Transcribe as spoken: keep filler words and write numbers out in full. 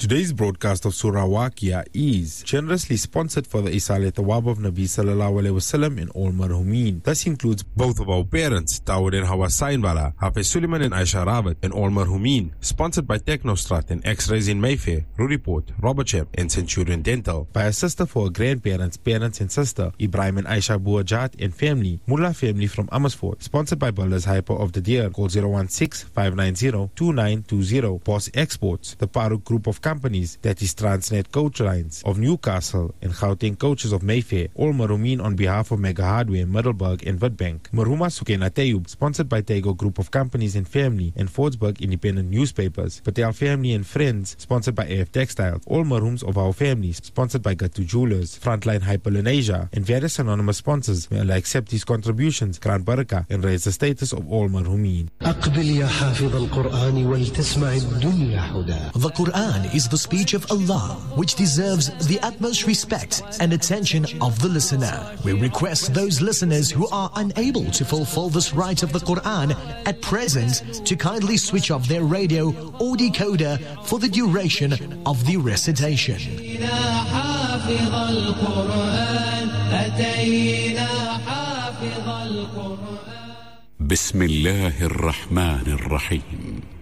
Today's broadcast of Surah Waqia is generously sponsored for the Isal Thawab of Nabi Sallallahu Alaihi Wasallam in all marhumin. This includes both of our parents, Tawad and Hawa Sainbala, Hafiz Suleiman and Aisha Rabat, and all marhumin. Sponsored by Technostrat and X-Rays in Mayfair, Ruriport, Robertshire and Centurion Dental. By a sister for her grandparents, parents and sister, Ibrahim and Aisha Buajat and family, Mullah family from Amersfoort. Sponsored by Builders Hyper of the Deer. Call zero one six, five nine zero, two nine two zero. Boss Exports, the Paruk Group of companies, that is Transnet Coach Lines of Newcastle and Gauteng Coaches of Mayfair. All marhumin on behalf of Mega Hardware, Middelburg and Witbank. Marhuma Sukena Tayub, sponsored by Tego Group of companies and family and Fordsburg Independent Newspapers. Patel family and friends, sponsored by A F Textiles. All marhums of our families, sponsored by Gatu Jewelers, Frontline Hyperlenasia, and various anonymous sponsors. May Allah accept these contributions, grant barakah, and raise the status of all marhumin. The Quran is the speech of Allah, which deserves the utmost respect and attention of the listener. We request those listeners who are unable to fulfill this right of the Quran at present to kindly switch off their radio or decoder for the duration of the recitation. بسم الله الرحمن الرحيم